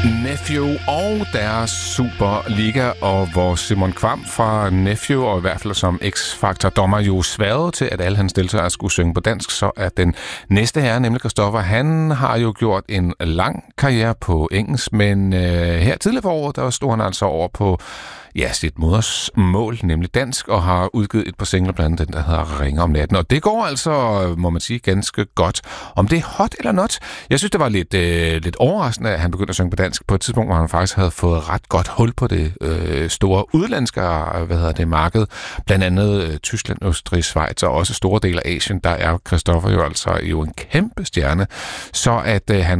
Nephew og deres Superliga, og hvor Simon Kvam fra Nephew, og i hvert fald som X-Factor-dommer, jo sværede til, at alle hans deltagere skulle synge på dansk, så er den næste herre, nemlig Christoffer, han har jo gjort en lang karriere på engelsk, men her tidligere på året, der stod han altså over på sit modersmål, nemlig dansk, og har udgivet et par singler, blandt andet den, der hedder Ringer om natten. Og det går altså, må man sige, ganske godt. Om det er hot eller not? Jeg synes, det var lidt overraskende, at han begyndte at synge på dansk på et tidspunkt, hvor han faktisk havde fået ret godt hul på det store udlandske marked. Blandt andet Tyskland, Østrig, Schweiz og også store dele af Asien. Der er Christoffer jo altså en kæmpe stjerne. Så at han